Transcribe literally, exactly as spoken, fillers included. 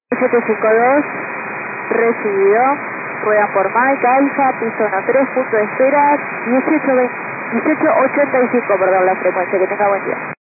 siete cinco dos, recibido. Rueda por Mike, Alfa, piso uno tres, punto de espera, dieciocho ochenta y cinco, perdón, la frecuencia. Que tenga buen día.